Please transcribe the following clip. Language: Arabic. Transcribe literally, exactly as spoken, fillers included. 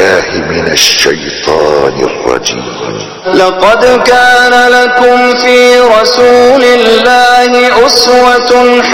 بالله من الشيطان الرجيم. لقد كان لكم في رسول الله أسوة حسنة